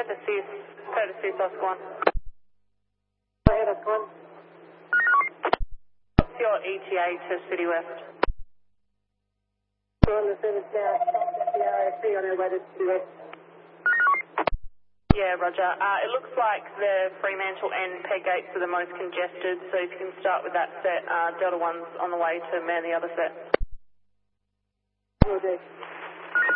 courtesy Oscar 1. Go ahead, Oscar 1. What's your ETA to City West? We're on the service now, the RFC on our way to City West. Yeah, roger. It looks like the Fremantle and Peg gates are the most congested, so if you can start with that set, Delta 1's on the way to man the other set. Will do.